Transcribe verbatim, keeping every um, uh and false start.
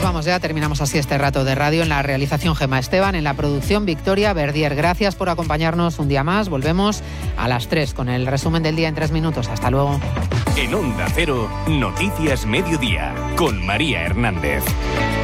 vamos ya, terminamos así este rato de radio. En la realización Gemma Esteban, en la producción Victoria Verdier. Gracias por acompañarnos un día más. Volvemos a las tres con el resumen del día en tres minutos. Hasta luego. En Onda Cero, Noticias Mediodía, con María Hernández.